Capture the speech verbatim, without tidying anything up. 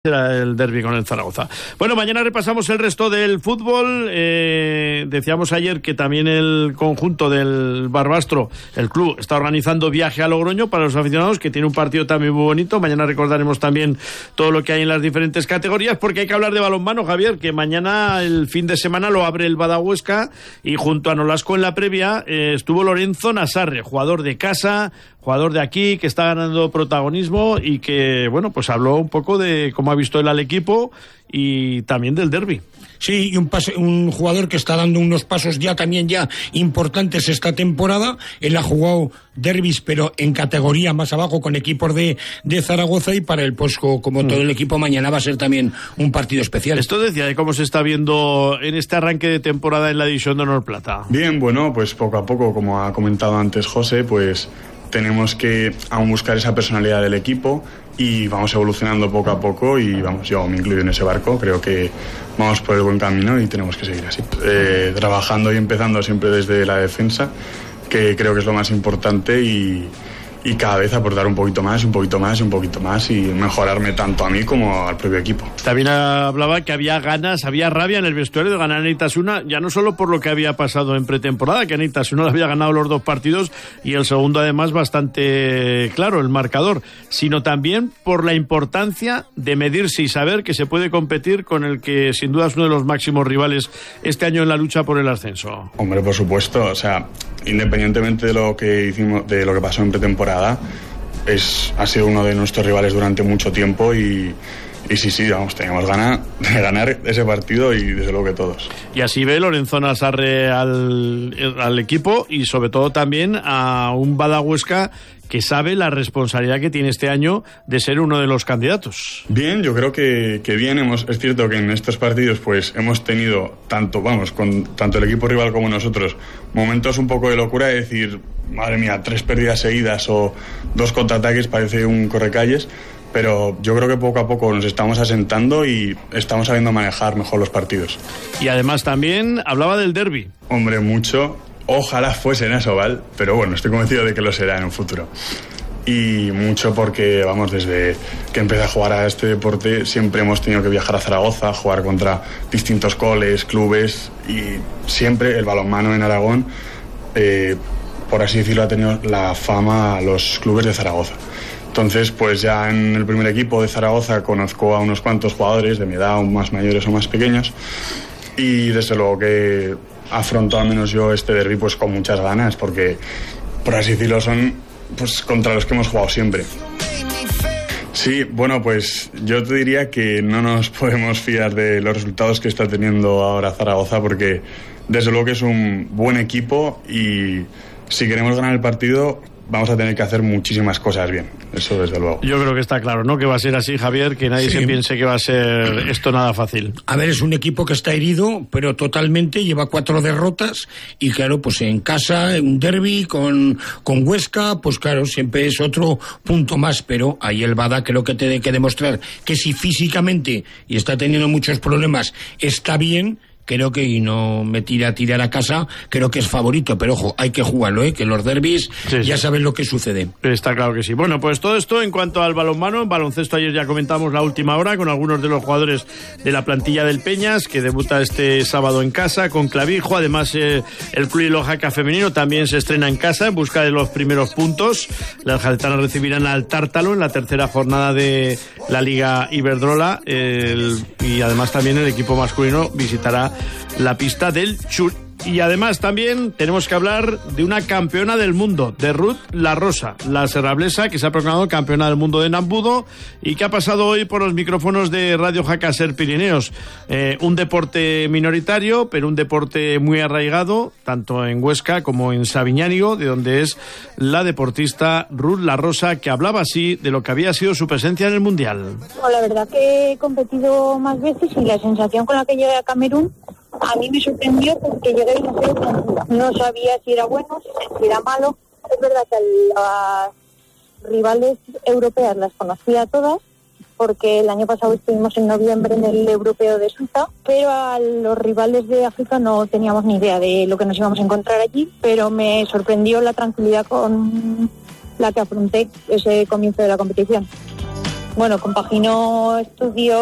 Será el derbi con el Zaragoza. Bueno, mañana repasamos el resto del fútbol. Eh, decíamos ayer que también el conjunto del Barbastro, el club, está organizando viaje a Logroño para los aficionados, que tiene un partido también muy bonito. Mañana recordaremos también todo lo que hay en las diferentes categorías, porque hay que hablar de balonmano, Javier, que mañana, el fin de semana, lo abre el Badahuesca, y junto a Nolasco en la previa eh, estuvo Lorenzo Nasarre, jugador de casa, jugador de aquí, que está ganando protagonismo y que, bueno, pues habló un poco de cómo ha visto él al equipo y también del derbi. Sí, y un, pase, un jugador que está dando unos pasos ya también ya importantes esta temporada. Él ha jugado derbis, pero en categoría más abajo con equipos de, de Zaragoza, y para el Posco, como mm. todo el equipo, mañana va a ser también un partido especial. Esto decía de cómo se está viendo en este arranque de temporada en la División de Honor Plata. Bien, bueno, pues poco a poco, como ha comentado antes José, pues tenemos que aún buscar esa personalidad del equipo y vamos evolucionando poco a poco, y vamos, yo me incluyo en ese barco. Creo que vamos por el buen camino y tenemos que seguir así, eh, trabajando y empezando siempre desde la defensa, que creo que es lo más importante, y, y cada vez aportar un poquito más, un poquito más y un poquito más, y mejorarme tanto a mí como al propio equipo. También hablaba que había ganas, había rabia en el vestuario de ganar a Nitasuna, ya no solo por lo que había pasado en pretemporada, que Nitasuna le había ganado los dos partidos y el segundo además bastante claro, el marcador, sino también por la importancia de medirse y saber que se puede competir con el que sin duda es uno de los máximos rivales este año en la lucha por el ascenso. Hombre, por supuesto, o sea, independientemente de lo que hicimos, de lo que pasó en pretemporada, es, ha sido uno de nuestros rivales durante mucho tiempo, y, y sí, sí, vamos, teníamos ganas de ganar ese partido, y desde luego que todos. Y así ve Lorenzo Nasarre al, al equipo, y sobre todo también a un Badahuesca que sabe la responsabilidad que tiene este año de ser uno de los candidatos. Bien, yo creo que, que bien. Hemos, es cierto que en estos partidos pues hemos tenido tanto, vamos, con tanto el equipo rival como nosotros, momentos un poco de locura, de decir, madre mía, tres pérdidas seguidas o dos contraataques, parece un correcalles. Pero yo creo que poco a poco nos estamos asentando y estamos sabiendo manejar mejor los partidos. Y además también hablaba del derbi. Hombre, mucho. Ojalá fuese en Asobal, pero bueno, estoy convencido de que lo será en un futuro. Y mucho porque, vamos, desde que empecé a jugar a este deporte siempre hemos tenido que viajar a Zaragoza, jugar contra distintos coles, clubes, y siempre el balonmano en Aragón, eh, por así decirlo, ha tenido la fama a los clubes de Zaragoza. Entonces, pues ya en el primer equipo de Zaragoza conozco a unos cuantos jugadores de mi edad, o más mayores o más pequeños, y desde luego que afronto al menos yo este derbi pues con muchas ganas, porque, por así decirlo, son pues contra los que hemos jugado siempre. Sí, bueno, pues yo te diría que no nos podemos fiar de los resultados que está teniendo ahora Zaragoza, porque desde luego que es un buen equipo, y si queremos ganar el partido vamos a tener que hacer muchísimas cosas bien, eso desde luego. Yo creo que está claro, ¿no?, que va a ser así, Javier, que nadie sí. se piense que va a ser esto nada fácil. A ver, es un equipo que está herido, pero totalmente, lleva cuatro derrotas, y claro, pues en casa, un derbi con, con Huesca, pues claro, siempre es otro punto más, pero ahí el Bada creo que tiene que demostrar que si físicamente, y está teniendo muchos problemas, está bien. Creo que, y no me tira a tirar a casa, creo que es favorito, pero ojo, hay que jugarlo, ¿eh? Que los derbis sí, ya sí. saben lo que sucede. Está claro que sí. Bueno, pues todo esto en cuanto al balonmano. En baloncesto ayer ya comentamos la última hora con algunos de los jugadores de la plantilla del Peñas, que debuta este sábado en casa con Clavijo. Además, eh, el Club Lojaca femenino también se estrena en casa en busca de los primeros puntos. Las jaletanas recibirán al Tártalo en la tercera jornada de la Liga Iberdrola, el, y además también el equipo masculino visitará la pista del Chur. Y además también tenemos que hablar de una campeona del mundo, de Ruth La Rosa, la serrablesa, que se ha proclamado campeona del mundo de Nambudo y que ha pasado hoy por los micrófonos de Radio Jaca Ser Pirineos. Eh, un deporte minoritario, pero un deporte muy arraigado, tanto en Huesca como en Sabiñánigo, de donde es la deportista Ruth La Rosa, que hablaba así de lo que había sido su presencia en el Mundial. Bueno, la verdad que he competido más veces, y la sensación con la que llegué a Camerún a mí me sorprendió, porque llegué y no sé, no sabía si era bueno, si era malo. Es verdad que las rivales europeas las conocía todas, porque el año pasado estuvimos en noviembre en el europeo de Suiza, pero a los rivales de África no teníamos ni idea de lo que nos íbamos a encontrar allí, pero me sorprendió la tranquilidad con la que afronté ese comienzo de la competición. bueno, compaginó estudios